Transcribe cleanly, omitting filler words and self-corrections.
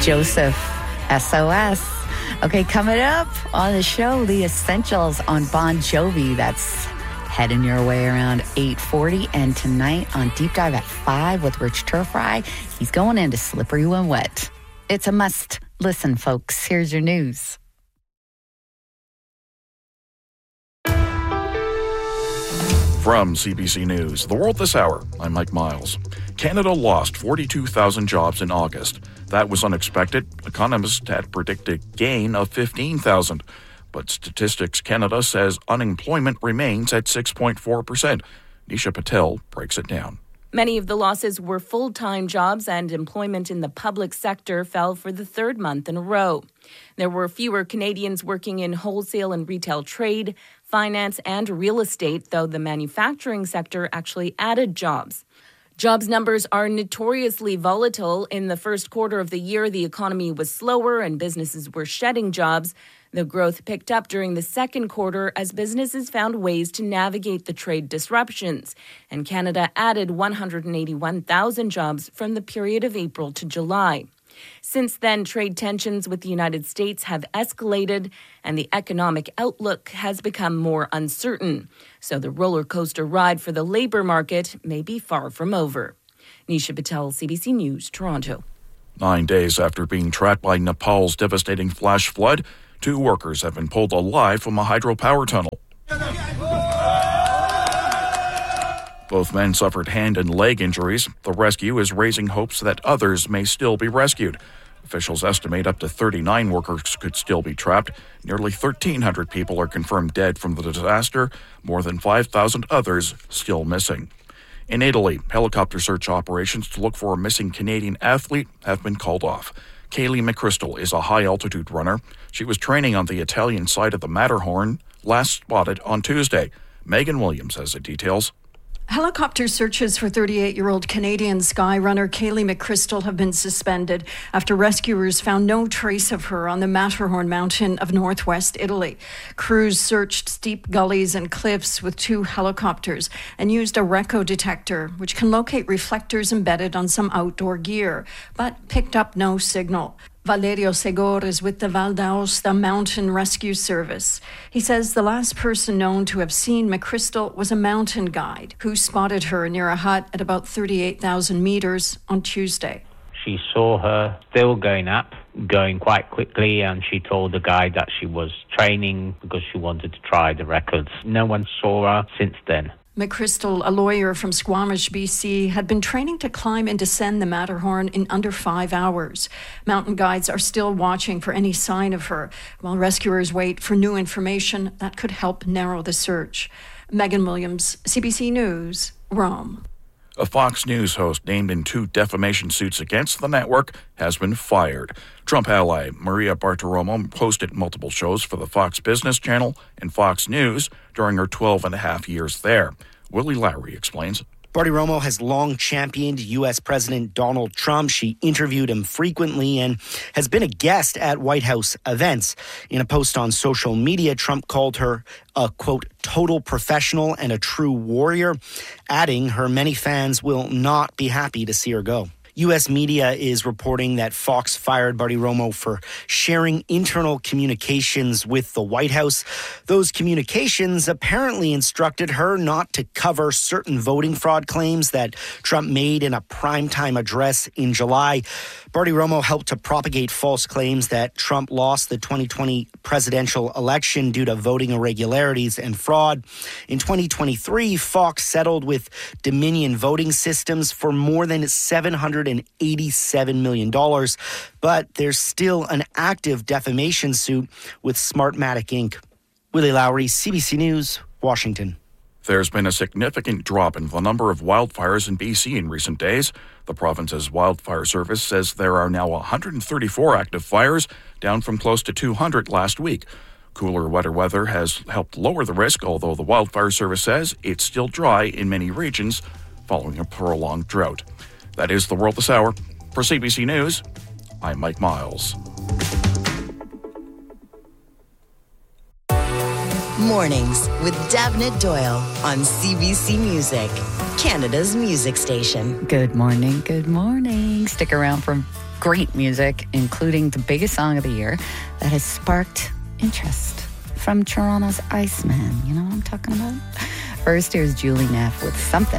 Joseph, SOS. Okay, coming up on the show, the essentials on Bon Jovi. That's heading your way around 8:40. And tonight on Deep Dive at 5 with Rich Turfry, he's going into Slippery When Wet. It's a must listen, folks. Here's your news. From CBC News, The World This Hour, I'm Mike Miles. Canada lost 42,000 jobs in August. That was unexpected. Economists had predicted a gain of 15,000. But Statistics Canada says unemployment remains at 6.4%. Nisha Patel breaks it down. Many of the losses were full-time jobs, and employment in the public sector fell for the third month in a row. There were fewer Canadians working in wholesale and retail trade, finance, and real estate, though the manufacturing sector actually added jobs. Jobs numbers are notoriously volatile. In the first quarter of the year, the economy was slower and businesses were shedding jobs. The growth picked up during the second quarter as businesses found ways to navigate the trade disruptions. And Canada added 181,000 jobs from the period of April to July. Since then, trade tensions with the United States have escalated and the economic outlook has become more uncertain. So the roller coaster ride for the labour market may be far from over. Nisha Patel, CBC News, Toronto. 9 days after being trapped by Nepal's devastating flash flood, 2 workers have been pulled alive from a hydropower tunnel. Both men suffered hand and leg injuries. The rescue is raising hopes that others may still be rescued. Officials estimate up to 39 workers could still be trapped. Nearly 1,300 people are confirmed dead from the disaster. More than 5,000 others still missing. In Italy, helicopter search operations to look for a missing Canadian athlete have been called off. Kaylee McChrystal is a high-altitude runner. She was training on the Italian side of the Matterhorn, last spotted on Tuesday. Megan Williams has the details. Helicopter searches for 38-year-old Canadian sky runner Kaylee McChrystal have been suspended after rescuers found no trace of her on the Matterhorn mountain of northwest Italy. Crews searched steep gullies and cliffs with 2 helicopters and used a RECO detector, which can locate reflectors embedded on some outdoor gear, but picked up no signal. Valerio Segor is with the Val d'Aosta Mountain Rescue Service. He says the last person known to have seen McChrystal was a mountain guide who spotted her near a hut at about 38,000 meters on Tuesday. She saw her still going up, going quite quickly, and she told the guide that she was training because she wanted to try the records. No one saw her since then. McChrystal, a lawyer from Squamish, BC, had been training to climb and descend the Matterhorn in under 5 hours. Mountain guides are still watching for any sign of her, while rescuers wait for new information that could help narrow the search. Megan Williams, CBC News, Rome. A Fox News host named in 2 defamation suits against the network has been fired. Trump ally Maria Bartiromo hosted multiple shows for the Fox Business Channel and Fox News during her 12.5 years there. Willie Lowry explains. Bartiromo has long championed U.S. President Donald Trump. She interviewed him frequently and has been a guest at White House events. In a post on social media, Trump called her a, quote, total professional and a true warrior, adding her many fans will not be happy to see her go. U.S. media is reporting that Fox fired Bartiromo for sharing internal communications with the White House. Those communications apparently instructed her not to cover certain voting fraud claims that Trump made in a primetime address in July. Bartiromo helped to propagate false claims that Trump lost the 2020 presidential election due to voting irregularities and fraud. In 2023, Fox settled with Dominion Voting Systems for more than $787 million. But there's still an active defamation suit with Smartmatic Inc. Willie Lowry, CBC News, Washington. There's been a significant drop in the number of wildfires in BC in recent days. The province's wildfire service says there are now 134 active fires, down from close to 200 last week. Cooler, wetter weather has helped lower the risk, although the wildfire service says it's still dry in many regions following a prolonged drought. That is The World This Hour. For CBC News, I'm Mike Miles. Mornings with Davnit Doyle on CBC Music, Canada's music station. Good morning, good morning. Stick around for great music, including the biggest song of the year that has sparked interest from Toronto's Iceman. You know what I'm talking about? First, here's Julie Neff with Something.